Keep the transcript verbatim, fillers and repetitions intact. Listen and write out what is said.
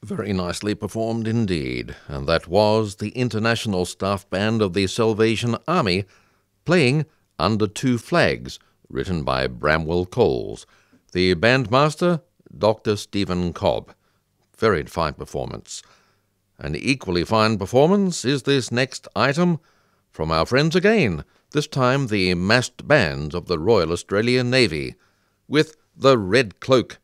Very nicely performed indeed, and that was the International Staff Band of the Salvation Army playing Under Two Flags, written by Bramwell Coles. The bandmaster, Doctor Stephen Cobb. Very fine performance. An equally fine performance is this next item from our friends again, this time the massed band of the Royal Australian Navy, with the Red Cloak